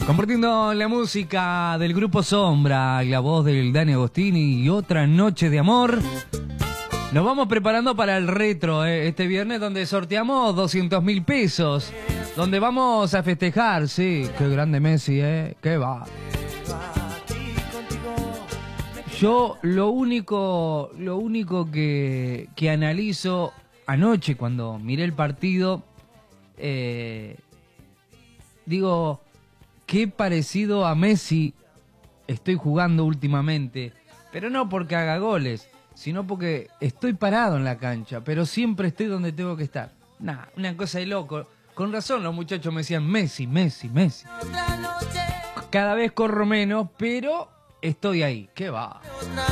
Compartiendo la música del grupo Sombra, la voz del Dani Agostini y Otra Noche de Amor. Nos vamos preparando para el retro este viernes, donde sorteamos 200.000 pesos. Donde vamos a festejar, sí. Qué grande Messi, qué va. Yo lo único que analizo anoche cuando miré el partido, digo, qué parecido a Messi estoy jugando últimamente, pero no porque haga goles, sino porque estoy parado en la cancha, pero siempre estoy donde tengo que estar. Nah, una cosa de loco. Con razón los muchachos me decían Messi, Messi, Messi. Cada vez corro menos, pero estoy ahí. ¿Qué va?